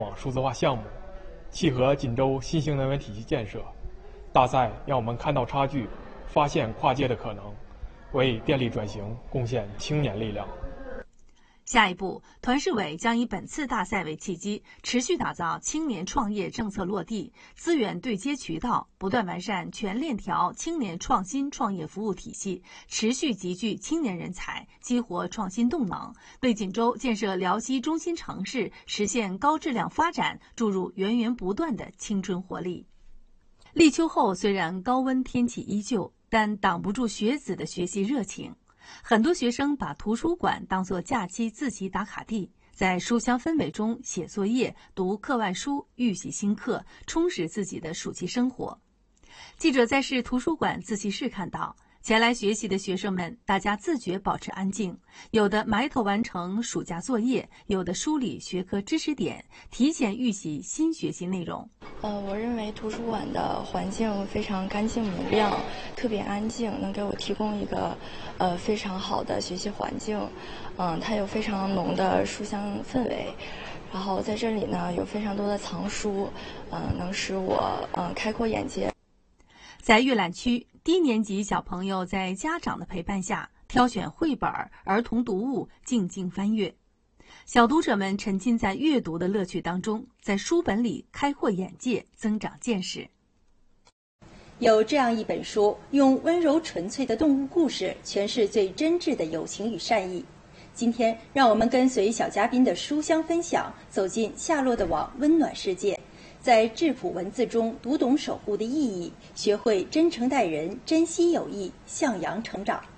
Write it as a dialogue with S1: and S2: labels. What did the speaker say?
S1: 网数字化项目，契合锦州新型能源体系建设。大赛让我们看到差距，发现跨界的可能，为电力转型贡献青年力量。
S2: 下一步，团市委将以本次大赛为契机，持续打造青年创业政策落地、资源对接渠道，不断完善全链条青年创新创业服务体系，持续集聚青年人才，激活创新动能，为锦州建设辽西中心城市、实现高质量发展注入源源不断的青春活力。立秋后，虽然高温天气依旧，但挡不住学子的学习热情。很多学生把图书馆当作假期自习打卡地，在书香氛围中写作业、读课外书、预习新课，充实自己的暑期生活。记者在市图书馆自习室看到，前来学习的学生们，大家自觉保持安静，有的埋头完成暑假作业，有的梳理学科知识点，提前预习新学习内容。
S3: 我认为图书馆的环境非常干净明亮，特别安静，能给我提供一个非常好的学习环境。它有非常浓的书香氛围，然后在这里呢有非常多的藏书，能使我开阔眼界。
S2: 在阅览区，低年级小朋友在家长的陪伴下，挑选绘本、儿童读物，静静翻阅。小读者们沉浸在阅读的乐趣当中，在书本里开阔眼界，增长见识。
S4: 有这样一本书，用温柔纯粹的动物故事诠释最真挚的友情与善意。今天，让我们跟随小嘉宾的书香分享，走进夏洛的网温暖世界，在质朴文字中读懂守护的意义，学会真诚待人，珍惜友谊，向阳成长。